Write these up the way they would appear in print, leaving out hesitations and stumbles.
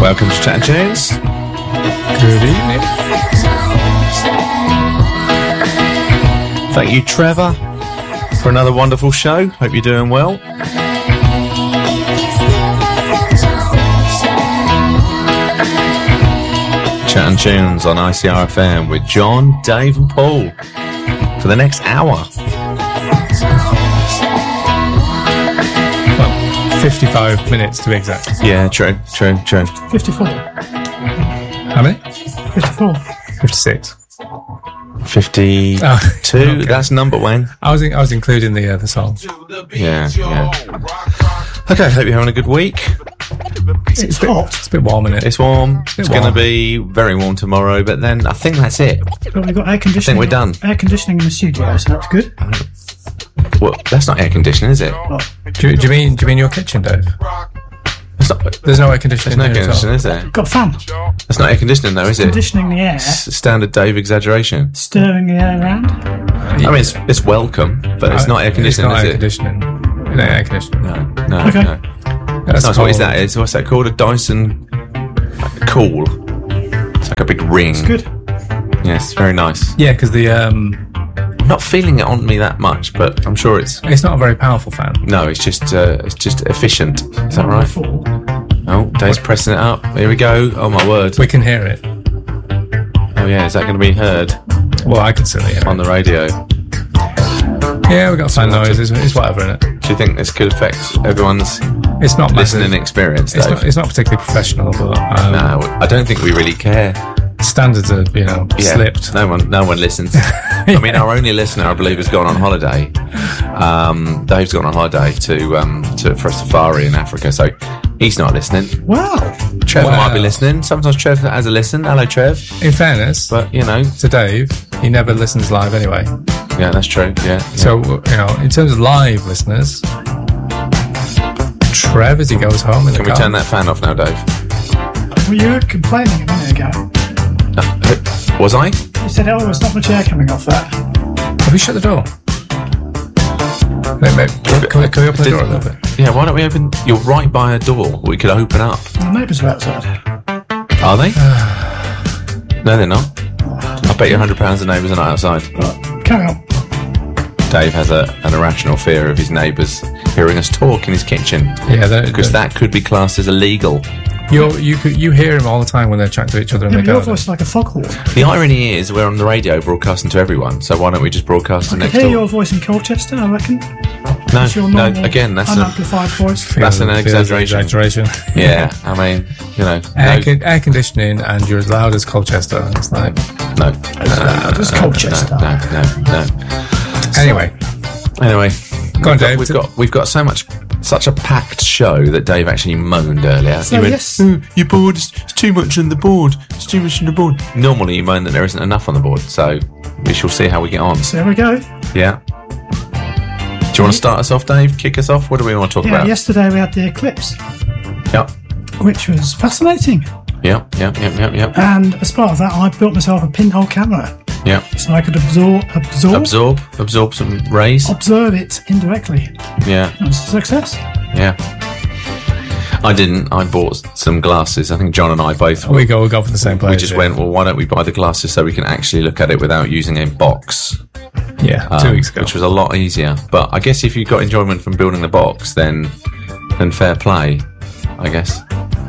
Welcome to Chat and Tunes. Good evening. Thank you, Trevor, for another wonderful show. Hope you're doing well. Chat and Tunes on ICRFM with John, Dave and Paul for the next hour. Well, 55 minutes to be exact. Yeah, true. 54. How many? 54. 56. 52. Okay. That's number one. I was including the song. Yeah. Okay, hope you're having a good week. It's hot. It's a bit warm, isn't it? It's warm. It's warm. going to be very warm tomorrow, but then I think that's it. But we've got air conditioning. we're done. Air conditioning in the studio, so that's good. Well, that's not air conditioning, is it? Do you mean your kitchen, Dave? That's not, There's no air conditioning. there's no air here at all. conditioning, is there? Got a fan. That's not air conditioning, though, is it? Conditioning the air, Standard Dave exaggeration. stirring the air around. I mean, it's welcome, but it's not air conditioning, it's not is air it? conditioning. It ain't air conditioning. No. Okay. No. That's Nice. What is that? What's that called? A Dyson Cool. It's like a big ring. It's good. Yes, very nice. Yeah, because I'm not feeling it on me that much, but I'm sure it's it's not a very powerful fan. no. It's just efficient. Is that right? Full. Oh, Dave's pressing it up. Here we go. Oh my word. We can hear it. Oh yeah, is that going to be heard Well, I can certainly hear on it. the radio? Yeah, we got fan noise. It's whatever in it. Do you think this could affect everyone's It's not massive. listening experience, It's Dave? not particularly professional, but No, I don't think we really care. standards are slipped. No one listens. I mean, our only listener, I believe, has gone on holiday. Dave's gone on holiday for a safari in Africa, so he's not listening. Wow. Trev Wow. might be listening. Sometimes Trev has a listen. Hello, Trev. In fairness, But you know, to Dave, he never listens live anyway. yeah, that's true. Yeah. So, in terms of live listeners, Trev, as he goes home in Can the we car. turn that fan off now, Dave? Well, you were complaining a minute ago. Was I? You said, oh, there's not much air coming off that. Have we shut the door? Can we open the door a little bit? Yeah. Why don't we open? You're right by a door. We could open up. The neighbours are outside. Are they? No, they're not. I bet you £100 the neighbours are not outside. But carry on. Dave has an irrational fear of his neighbours hearing us talk in his kitchen, Yeah, because that could be classed as illegal. you hear him all the time when they're chatting to each other in Yeah, the but your garden. voice is like a foghorn. The irony is we're on the radio broadcasting to everyone, so why don't we just broadcast to I next can hear door? your voice in Colchester, I reckon. No, It's your no, normal, again, that's unamplified voice. That's an Feels exaggeration. exaggeration. yeah, I mean, you know, Air conditioning, and you're as loud as Colchester. It's like, no, Just Colchester. no. anyway, Go on, Dave. We've got such a packed show that Dave actually moaned earlier. So, He went, yes. "Oh, you're bored. It's too much on the board. It's too much on the board." Normally, you moan that there isn't enough on the board, so we shall see how we get on. So there we go. Yeah. Do you want to start us off, Dave? Kick us off? What do we want to talk Yeah, about? yesterday we had the eclipse, Yep. which was fascinating. Yep. And as part of that, I built myself a pinhole camera Yep. so I could Absorb some rays. observe it indirectly. Yeah. It was a success. Yeah. I didn't. I bought some glasses. I think John and I both. we go for the same place. We just went, well, why don't we buy the glasses so we can actually look at it without using a box? Yeah, 2 weeks ago. Which was a lot easier. But I guess if you got enjoyment from building the box, then fair play, I guess.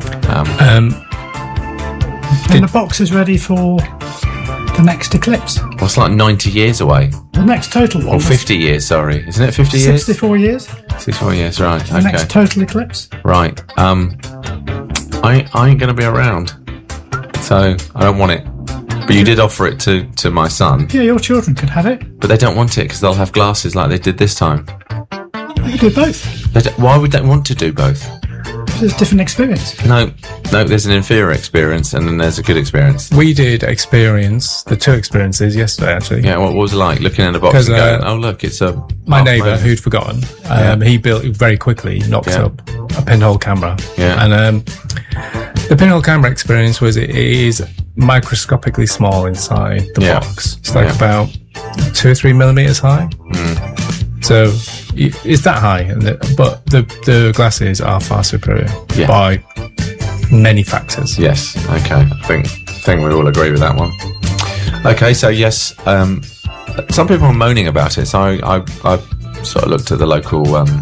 And the box is ready for the next eclipse. Well, it's like 90 years away. The next total one. Or was 50 years, sorry. Isn't it 50 years? 64 years. 64 years, right. The next total eclipse. Right. I ain't going to be around. So I don't want it. But you did offer it to my son. Yeah, your children could have it. But they don't want it because they'll have glasses like they did this time. They could do both. Why would they want to do both? It's a different experience. No, there's an inferior experience and then there's a good experience. We did experience the 2 experiences yesterday, actually. Yeah, what was it like looking in the box 'Cause, and going, oh, look, it's a... My half neighbour, moon. who'd forgotten, he built very quickly, knocked Yeah. up a pinhole camera. Yeah. And the pinhole camera experience was it is microscopically small inside the Yeah. box. It's like Yeah. about 2 or 3 millimeters high. So it's that high, but the glasses are far superior Yeah. by many factors. Yes. Okay. I think we all agree with that one. Okay. So yes, some people are moaning about it. So I sort of looked at the local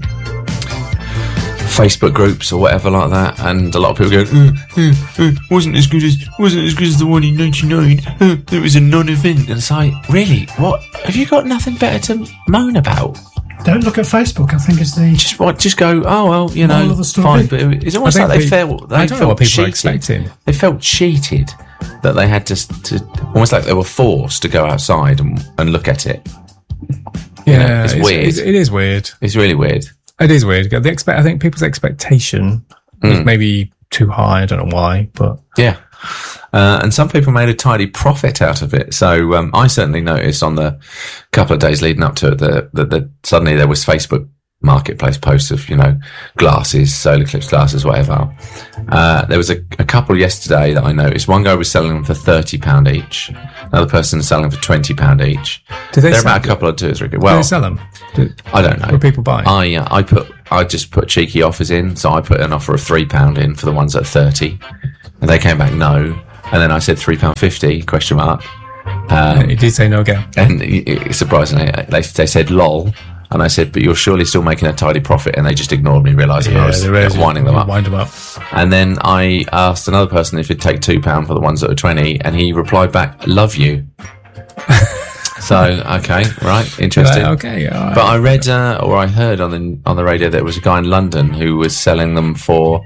Facebook groups or whatever like that, and a lot of people going, wasn't as good as the one in '99. It was a non-event. And it's like, really? What? Have you got nothing better to moan about? Don't look at Facebook, I think is the... Just go, oh, well, you know, of the story. fine. But it's almost like they felt I don't know what people cheated. are expecting. They felt cheated that they had to almost like they were forced to go outside and look at it. Yeah, it's weird. It is weird. It's really weird. It is weird. I think people's expectation was maybe too high. I don't know why, but Yeah. And some people made a tidy profit out of it. So I certainly noticed on the couple of days leading up to it that suddenly there was Facebook Marketplace posts of, you know, glasses, solar eclipse glasses, whatever. There was a couple yesterday that I noticed. One guy was selling them for £30 each. Another person selling them for £20 each. They're about a couple of 2 or 3. Well, do they sell them? I don't know. What do people buy? I just put cheeky offers in. So I put an offer of £3 in for the ones at 30, and they came back no. And then I said £3.50 question mark. You did say no again. And surprisingly, they said lol. And I said, but you're surely still making a tidy profit. And they just ignored me, realising I was winding them up. Wind them up. And then I asked another person if he'd take £2 for the ones that were 20, and he replied back, love you. So, okay, right, interesting. Okay, all right. But I read, or I heard on the radio that there was a guy in London who was selling them for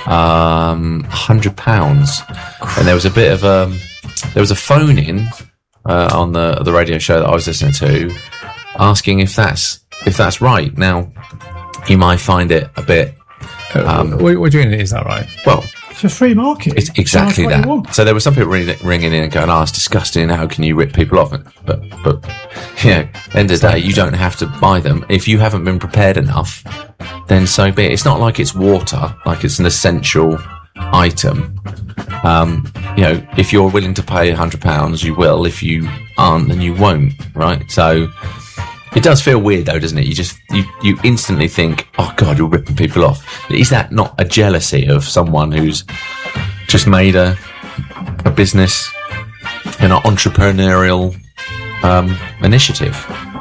£100. And there was a bit of there was a phone in on the radio show that I was listening to, asking if that's right. Now, you might find it a bit... what do you mean, is that right? Well, It's a free market. it's exactly Charge what you that. want. So there were some people ringing in and going, it's disgusting, how can you rip people off? But you know, at the end of the day, you don't have to buy them. If you haven't been prepared enough, then so be it. It's not like it's water, like it's an essential item. You know, if you're willing to pay £100, you will. If you aren't, then you won't, right? So it does feel weird though, doesn't it? You instantly think, oh God, you're ripping people off. Is that not a jealousy of someone who's just made a business, an entrepreneurial initiative?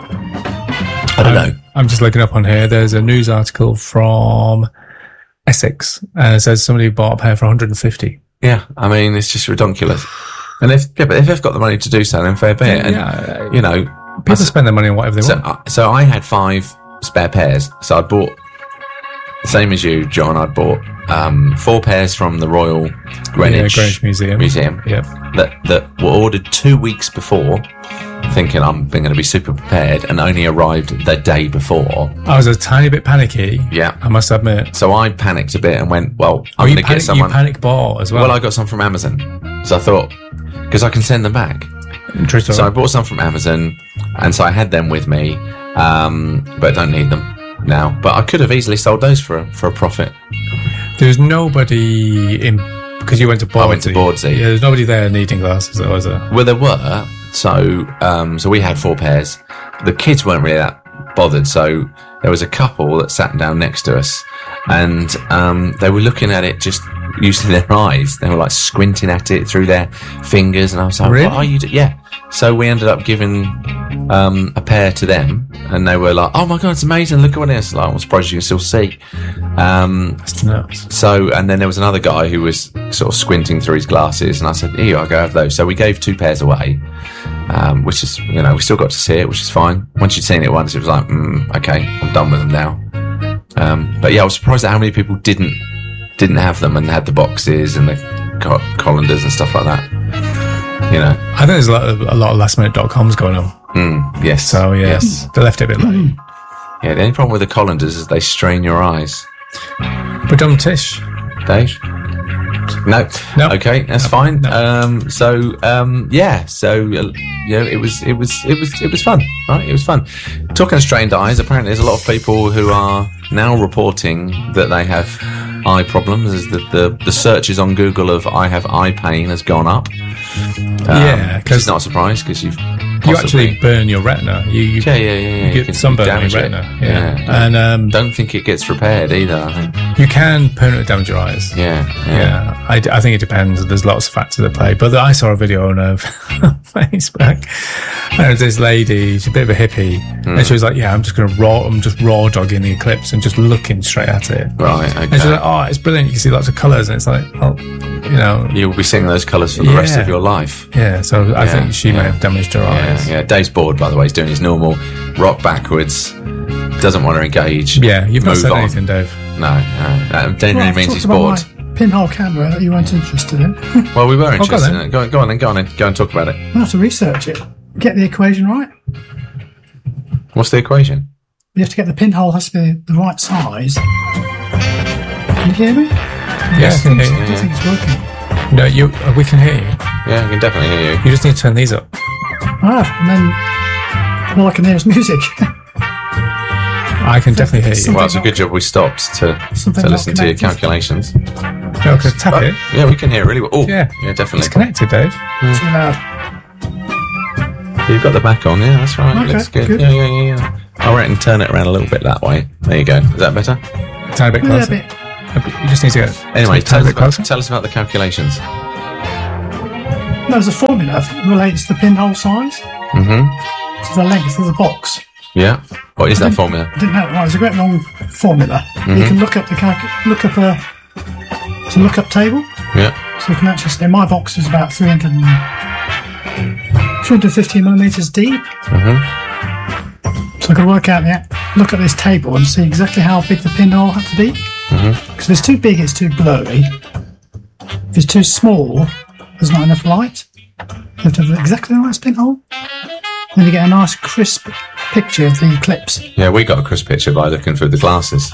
I don't know. I'm just looking up on here. There's a news article from Essex, and it says somebody bought a pair for 150. Yeah, I mean, it's just ridiculous. And if they've got the money to do so, then fair play. And, you know, people spend their money on whatever they want. So I had 5 spare pairs. So I bought, same as you, John, I bought 4 pairs from the Royal Greenwich Museum. Yep. That were ordered 2 weeks before, thinking I'm going to be super prepared, and only arrived the day before. I was a tiny bit panicky. Yeah. I must admit. So I panicked a bit and went, well, I'm going to get someone. You panic bought as well? Well, I got some from Amazon. So I thought, because I can send them back. Interesting. So I bought some from Amazon, and so I had them with me, but I don't need them now. But I could have easily sold those for a profit. There's nobody in, because you went to Bordsey. I went to Bordsey. Yeah, there's nobody there needing glasses, though, was there? Well, there were. So we had 4 pairs. The kids weren't really that bothered. So there was a couple that sat down next to us, and they were looking at it just using their eyes. They were like squinting at it through their fingers, and I was like, really? What are you doing? Yeah. So we ended up giving a pair to them, and they were like, oh my God, it's amazing. Look at what it is. Like, I'm surprised you can still see. So, and then there was another guy who was sort of squinting through his glasses, and I said, here, I'll go have those. So we gave 2 pairs away, which is, you know, we still got to see it, which is fine. Once you'd seen it once, it was like, okay, I'm done with them now. But yeah, I was surprised at how many people didn't have them and had the boxes and the colanders and stuff like that. You know, I think there's a lot of lastminute.coms going on. Yes. So yeah, yes. They left it a bit late. Yeah, the only problem with the colanders is they strain your eyes. But don't Tish. Dave? No. Okay, that's fine. No. Yeah. So you know, it was fun, right? It was fun. Talking of strained eyes, apparently there's a lot of people who are now reporting that they have eye problems. As the searches on Google of "I have eye pain" has gone up. Yeah, because it's not a surprise because you actually burn your retina. You get sunburn on your retina. Yeah. And don't think it gets repaired either. I think you can permanently damage your eyes. Yeah. I think it depends. There's lots of factors at play. But I saw a video on Facebook. There was this lady, she's a bit of a hippie, and she was like, "Yeah, I'm just raw dogging the eclipse and just looking straight at it." Right. Okay. And she's like, "Oh, it's brilliant. You can see lots of colours." And it's like, "Oh, you know, you'll be seeing those colours for the rest of your life. Yeah." So I think she may have damaged her eyes. Yeah. Dave's bored, by the way. He's doing his normal rock backwards. Doesn't want to engage. Yeah, you've not Move said on. anything, Dave. No. That generally I've means talked he's about bored. my pinhole camera that you weren't interested in. Well, we were interested then. in it. Go on then. Go and talk about it. I have to research it. Get the equation right. What's the equation? You have to get the pinhole has to be the right size. Can you hear me? Yes, I I can hear don't you. think it's working. No, we can hear you. Yeah, I can definitely hear you. You just need to turn these up. I have, and then all I can hear is music. I can definitely hear you. Well, it's a good job we stopped to Something listen not to your connected. calculations. No, because tap But, it. yeah, we can hear really well. Oh, Yeah. definitely. It's connected, Dave. Too loud. You've got the back on, yeah, that's right. Okay, Looks good. good. Yeah. I reckon turn it around a little bit that way. There you go. Is that better? Tiny bit Yeah, a closer. bit. You just need to get Anyway, tiny bit closer. tell us about the calculations. No, there's a formula that relates to the pinhole size Mm-hmm. to the length of the box. Yeah. What is that formula? I didn't know. Right, it's a great long formula. You can look up the lookup table. Yeah. So you can actually say my box is about 350 millimeters deep. Mm-hmm. So I can work out look at this table and see exactly how big the pinhole had to be. Because if it's too big, it's too blurry. If it's too small, there's not enough light. You have to have exactly the right pinhole. Then you get a nice crisp picture of the eclipse. Yeah, we got a crisp picture by looking through the glasses.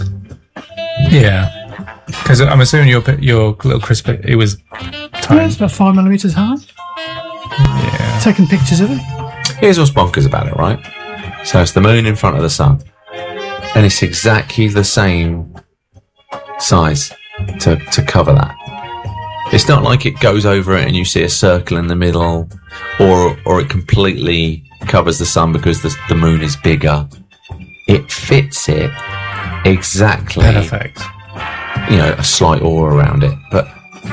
Yeah. Because I'm assuming your little crisp, it was Yeah, tiny. it's about 5 millimeters high. Yeah. Taking pictures of it. Here's what's bonkers about it, right? So it's the moon in front of the sun. And it's exactly the same size to cover that. It's not like it goes over it and you see a circle in the middle, or it completely covers the sun because the moon is bigger. It fits it exactly. Perfect. You know, a slight aura around it. But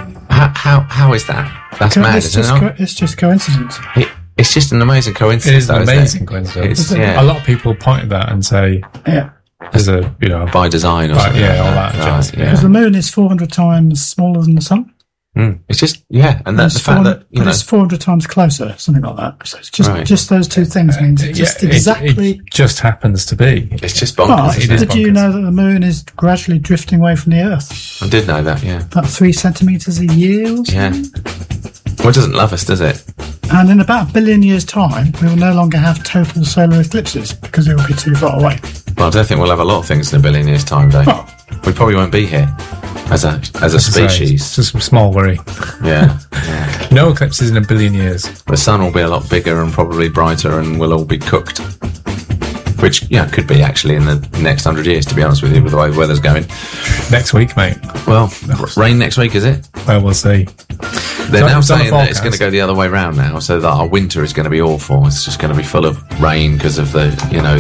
how is that? That's mad, isn't it? It's just coincidence. It's just an amazing coincidence. It is though, an isn't amazing coincidence. It's, yeah, A lot of people point at that and say, Yeah. there's a, by design or Right, something. yeah, like all that jazz, Right, yeah. Because the moon is 400 times smaller than the sun. It's just, yeah, and that's the fact that, you know, it's 400 times closer, something like that. So it's Right. just those two things means it's just exactly. It just happens to be. it's just But bonkers. it isn't is it? did you bonkers. know that the moon is gradually drifting away from the Earth? I did know that, yeah. About 3 centimetres a year or something? Yeah. Well, it doesn't love us, does it? And in about a billion years' time, we will no longer have total solar eclipses because it will be too far away. Well, I don't think we'll have a lot of things in a billion years' time, Dave. Well, We probably won't be here as a species. It's just a small worry. Yeah. No eclipses in a billion years. The sun will be a lot bigger and probably brighter and we'll all be cooked. Which, yeah, could be actually in the next 100 years, to be honest with you, with the way the weather's going. Next week, mate. Well, rain next week, is it? Well, we'll see. They're So now it's on the saying that it's going to forecast. go the other way round now, so that our winter is going to be awful. It's just going to be full of rain because of the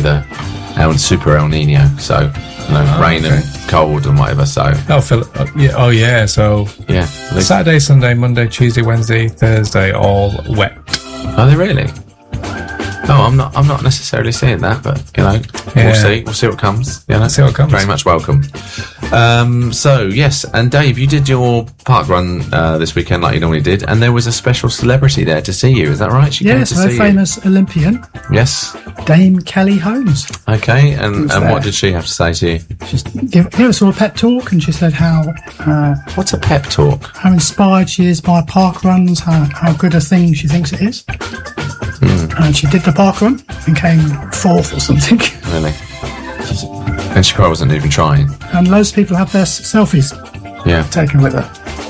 Super El Nino. So, rain and cold and whatever. So, Oh yeah. So yeah. Saturday, Sunday, Monday, Tuesday, Wednesday, Thursday, all wet. Are they really? Oh, I'm not necessarily seeing that, but Yeah. we'll see what comes. See what comes. Very much welcome. So yes, and Dave, you did your park run this weekend like you normally did, and there was a special celebrity there to see you. Is that right? She came yes, to a see famous Olympian, you. Yes. Dame Kelly Holmes. Okay, and Who's what there? did she have to say to you? She gave us all a pep talk, and she said how What's a pep talk? inspired she is by park runs, how good a thing she thinks it is. And she did the park run and came 4th or something. Really? And she probably wasn't even trying. And loads of people had their selfies Yeah. taken with her.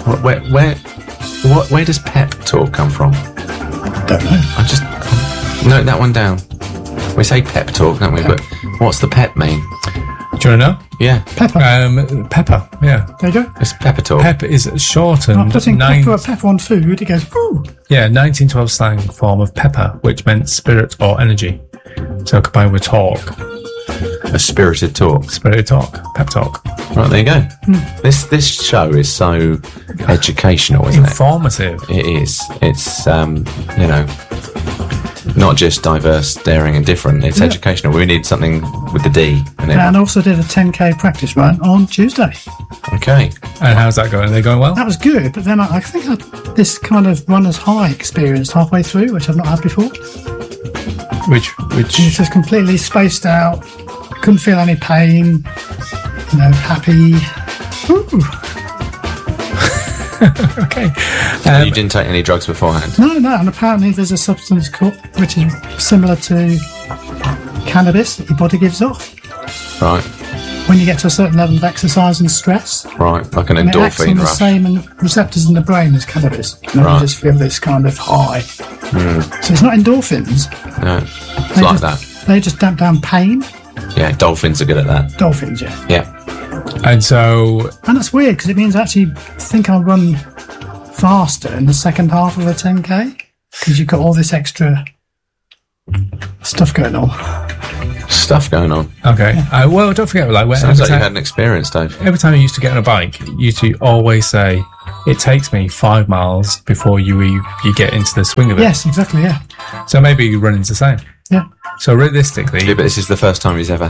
Where does pep talk come from? Don't know. I just note that one down. We say pep talk, don't we? But what's the pep mean? Do you want to know? Yeah, Pepper. Pepper. Yeah. There you go. it's pepper talk. Pep is shortened. I'm putting pepper on food. It goes, ooh. Yeah, 1912 slang form of pepper, which meant spirit or energy. So combined with talk. A spirited talk. Spirited talk, pep talk, Right, there you go. This show is so educational, isn't it? informative. It is. It's not just diverse, daring, and different. It's educational. We need something with the D. And And I also did a 10k practice run on Tuesday. okay. And how's that going? Are they going well? That was good, but then I think I had this kind of runner's high experience halfway through, which I've not had before. Which It's just completely spaced out. Couldn't feel any pain. Happy. Ooh. okay. You didn't take any drugs beforehand. No, and apparently there's a substance called, which is similar to cannabis that your body gives off Right. when you get to a certain level of exercise and stress. Right. Like an And it acts on endorphin the rush. same receptors in the brain as cannabis. And Right. you just feel this kind of high. So it's not endorphins. Yeah. It's like that. They just damp down pain. Yeah. Dolphins are good at that. Dolphins, yeah. Yeah. And so, And that's weird because it means I actually think I'll run faster in the second half of a 10k because you've got all this extra stuff going on. Stuff going on. okay. Well, don't forget, like, Sounds like you had an experience, Dave. every time you used to get on a bike, you used to always say, "It takes me 5 miles before you get into the swing of it." Yes, exactly, yeah. So maybe running's the same. Yeah. So realistically, Yeah, but this is the first time he's ever